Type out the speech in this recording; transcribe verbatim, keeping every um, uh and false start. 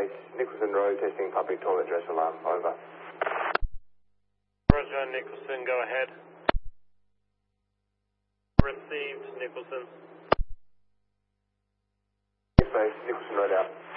base, Nicholson Road, testing public toilet dress alarm, over. Roger, Nicholson, go ahead. Received, Nicholson. Base, Nicholson Road out.